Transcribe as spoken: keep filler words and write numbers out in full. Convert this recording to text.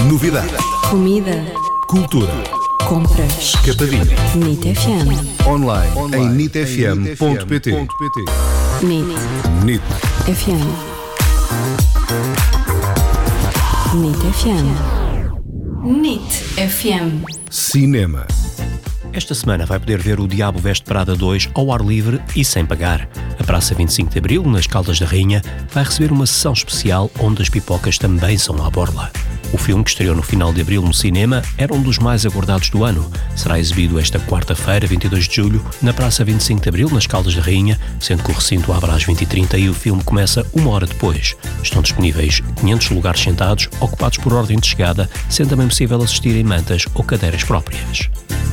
Novidade. Comida. Cultura. Compras. Capadinha. Nit F M. Online, Online. em nit f m ponto p t. Nit Nit F M. Nit F M. Nit F M. Cinema. Esta semana vai poder ver O Diabo Veste Prada dois ao ar livre e sem pagar. A Praça vinte e cinco de Abril, nas Caldas da Rainha, vai receber uma sessão especial onde as pipocas também são à borla. O filme, que estreou no final de abril no cinema, era um dos mais aguardados do ano. Será exibido esta quarta-feira, vinte e dois de julho, na Praça vinte e cinco de Abril, nas Caldas da Rainha, sendo que o recinto abre às vinte e trinta e o filme começa uma hora depois. Estão disponíveis quinhentos lugares sentados, ocupados por ordem de chegada, sendo também possível assistir em mantas ou cadeiras próprias.